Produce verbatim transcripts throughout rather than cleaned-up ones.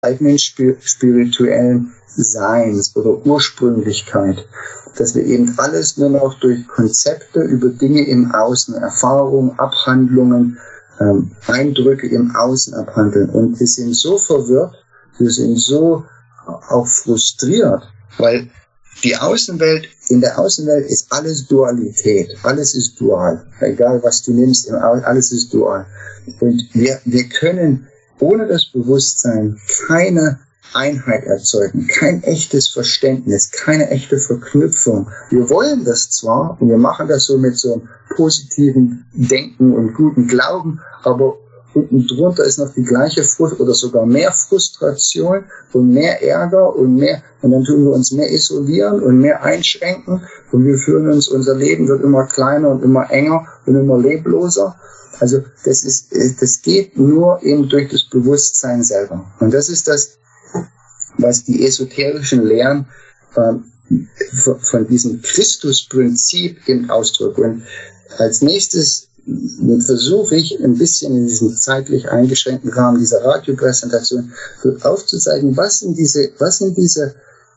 eigenen spirituellen Seins oder Ursprünglichkeit, dass wir eben alles nur noch durch Konzepte über Dinge im Außen, Erfahrungen, Abhandlungen, ähm, Eindrücke im Außen abhandeln. Und wir sind so verwirrt, wir sind so auch frustriert, weil die Außenwelt, in der Außenwelt ist alles Dualität, alles ist dual, egal was du nimmst, alles ist dual. Und wir, wir können ohne das Bewusstsein keine Einheit erzeugen, kein echtes Verständnis, keine echte Verknüpfung. Wir wollen das zwar und wir machen das so mit so einem positiven Denken und guten Glauben, aber unten drunter ist noch die gleiche Frust oder sogar mehr Frustration und mehr Ärger und mehr, und dann tun wir uns mehr isolieren und mehr einschränken und wir fühlen uns, unser Leben wird immer kleiner und immer enger und immer lebloser. Also das ist, das geht nur eben durch das Bewusstsein selber. Und das ist das, was die esoterischen Lehren ähm, von diesem Christusprinzip eben ausdrücken. Und als nächstes versuche ich ein bisschen in diesem zeitlich eingeschränkten Rahmen dieser Radiopräsentation aufzuzeigen, was sind diese, was sind diese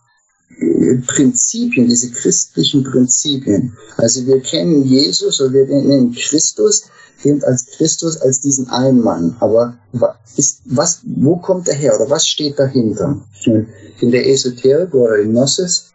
Prinzipien, diese christlichen Prinzipien. Also wir kennen Jesus oder wir nennen Christus eben als Christus, als diesen einen Mann. Aber ist, was, wo kommt er her oder was steht dahinter? In der Esoterik oder in Gnosis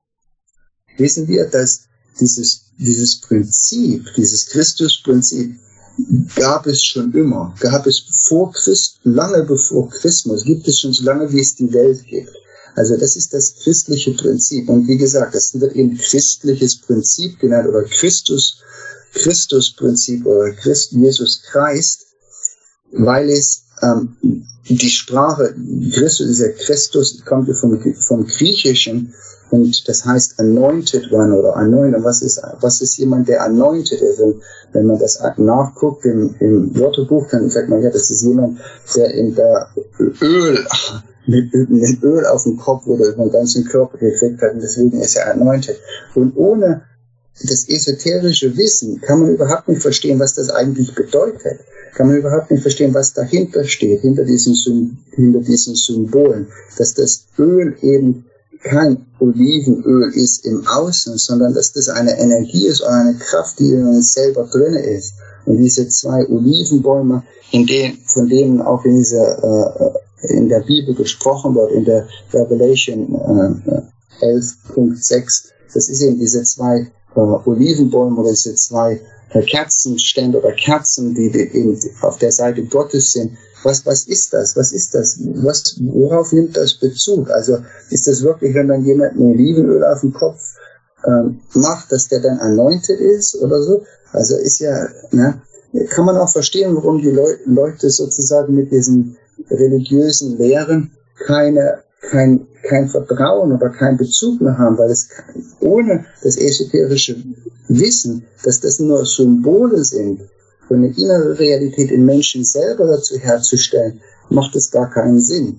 wissen wir, dass dieses, dieses Prinzip, dieses Christusprinzip gab es schon immer. Gab es vor Christ, lange bevor Christus, gibt es schon so lange, wie es die Welt gibt. Also das ist das christliche Prinzip. Und wie gesagt, das wird eben christliches Prinzip genannt oder Christus, Christusprinzip oder Christ, Jesus Christ, weil es ähm, die Sprache, Christus ist ja Christus, kommt ja vom, vom Griechischen und das heißt anointed one oder anointed. Was ist, was ist jemand, der anointed ist? Und wenn man das nachguckt im, im Wörterbuch, dann sagt man, ja, das ist jemand, der in der Öl mit, mit Öl auf dem Kopf oder über den ganzen Körper gekriegt hat und deswegen ist er anointed. Und ohne das esoterische Wissen kann man überhaupt nicht verstehen, was das eigentlich bedeutet. Kann man überhaupt nicht verstehen, was dahinter steht, hinter diesen, hinter diesen Symbolen. Dass das Öl eben kein Olivenöl ist im Außen, sondern dass das eine Energie ist oder eine Kraft, die in uns selber drin ist. Und diese zwei Olivenbäume, in denen, von denen auch in dieser, äh, in der Bibel gesprochen wird, in der Revelation äh, elf Punkt sechs, das ist eben diese zwei äh, Olivenbäume oder diese zwei äh, Kerzenstände oder Kerzen, die, die eben auf der Seite Gottes sind. Was, was ist das? Was ist das? Was, worauf nimmt das Bezug? Also ist das wirklich, wenn dann jemand ein Olivenöl auf den Kopf ähm, macht, dass der dann anointed ist oder so? Also ist ja, ne, kann man auch verstehen, warum die Leu Leute sozusagen mit diesen religiösen Lehren keine, kein, kein Vertrauen oder keinen Bezug mehr haben, weil es ohne das esoterische Wissen, dass das nur Symbole sind, und eine innere Realität in Menschen selber dazu herzustellen, macht es gar keinen Sinn.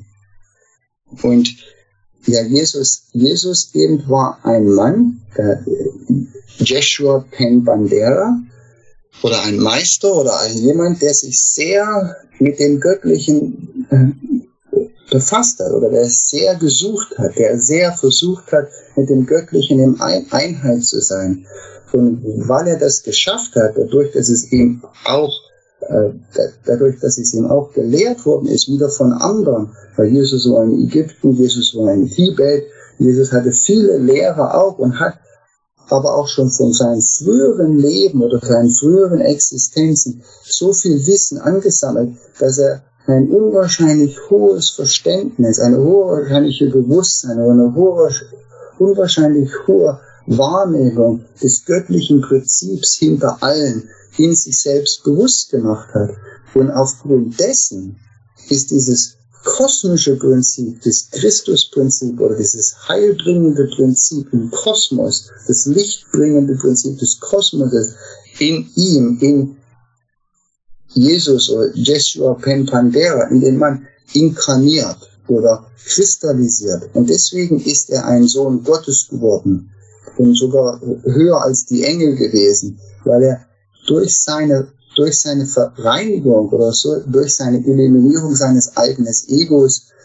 Und ja, Jesus, Jesus eben war ein Mann, der Jeshua Pen Bandera, oder ein Meister oder ein jemand, der sich sehr mit dem Göttlichen äh, befasst hat oder der es sehr gesucht hat, der sehr versucht hat, mit dem Göttlichen in Ein Einheit zu sein. Und weil er das geschafft hat, dadurch, dass es ihm auch, äh, dadurch, dass es ihm auch gelehrt worden ist, wieder von anderen, weil Jesus war in Ägypten, Jesus war in Tibet, Jesus hatte viele Lehrer auch und hat aber auch schon von seinem früheren Leben oder seinen früheren Existenzen so viel Wissen angesammelt, dass er ein unwahrscheinlich hohes Verständnis, eine unwahrscheinliche Bewusstsein oder eine hohe, unwahrscheinlich hohe Wahrnehmung des göttlichen Prinzips hinter allen in sich selbst bewusst gemacht hat. Und aufgrund dessen ist dieses kosmische Prinzip, das Christusprinzip oder dieses heilbringende Prinzip im Kosmos, das lichtbringende Prinzip des Kosmoses in ihm, in Jesus oder Jeshua Pen Bandera, in den man inkarniert oder kristallisiert. Und deswegen ist er ein Sohn Gottes geworden und sogar höher als die Engel gewesen, weil er durch seine durch seine Vereinigung oder so, durch seine Eliminierung seines eigenen Egos